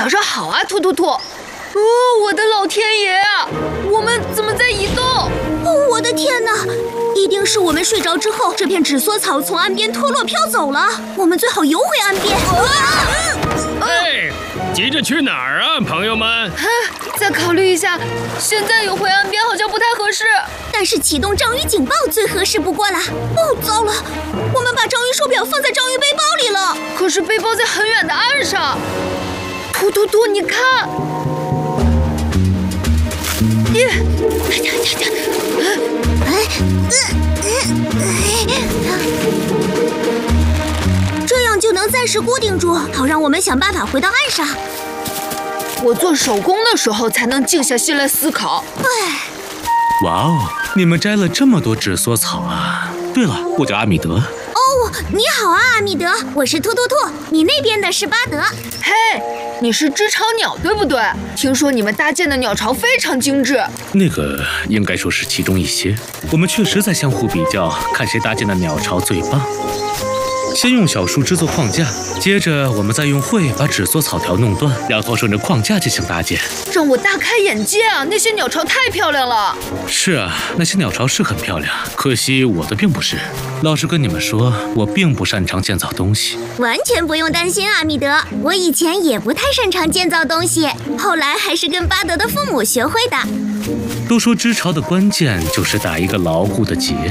早上好啊，突突兔！哦，我的老天爷啊！我们怎么在移动？ 哦，我的天哪！一定是我们睡着之后，这片纸梭草从岸边脱落飘走了。我们最好游回岸边。 哎，急着去哪儿啊，朋友们？ 再考虑一下，现在游回岸边好像不太合适。 但是启动章鱼警报最合适不过啦。哦，糟了，我们把章鱼手表放在章鱼背包里了。 可是背包在很远的岸上。突突兔，你看。 这样就能暂时固定住，好让我们想办法回到岸上。 我做手工的时候才能静下心来思考。 哇哦，你们摘了这么多纸梭草啊！对了，我叫阿米德。 哦，你好啊，阿米德，我是突突兔，你那边的是巴德。 嘿，你是织巢鸟对不对？听说你们搭建的鸟巢非常精致。 那个应该说是其中一些，我们确实在相互比较，看谁搭建的鸟巢最棒。先用小树枝做框架，接着我们再用喙把纸梭草条弄断，然后顺着框架进行搭建。 让我大开眼界啊！那些鸟巢太漂亮了。 是啊，那些鸟巢是很漂亮，可惜我的并不是。老实跟你们说，我并不擅长建造东西。 完全不用担心，阿米德，我以前也不太擅长建造东西，后来还是跟巴德的父母学会的。 都说织巢的关键就是打一个牢固的结。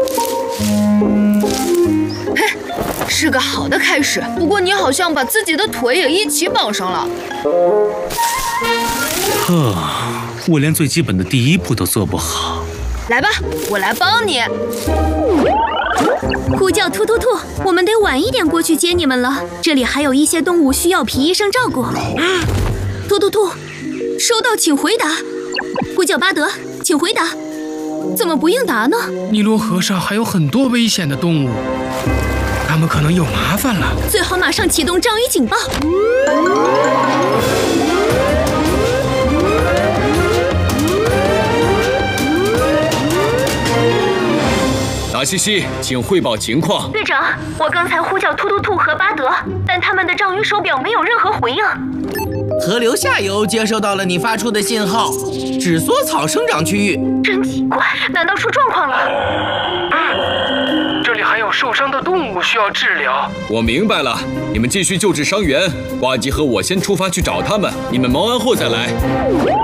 是个好的开始，不过你好像把自己的腿也一起绑上了。 我连最基本的第一步都做不好。 来吧，我来帮你。 呼叫突突兔，我们得晚一点过去接你们了。这里还有一些动物需要皮医生照顾。突突兔，收到，请回答。呼叫巴德，请回答。怎么不应答呢？ 尼罗河上还有很多危险的动物，他们可能有麻烦了。 最好马上启动章鱼警报。 达西西，请汇报情况。 队长，我刚才呼叫突突兔和巴德，但他们的章鱼手表没有任何回应。 河流下游接收到了你发出的信号，纸梭草生长区域。 真奇怪，难道出状况了？ 这里还有受伤的动物需要治疗。 我明白了，你们继续救治伤员。呱唧和我先出发去找他们，你们忙完后再来。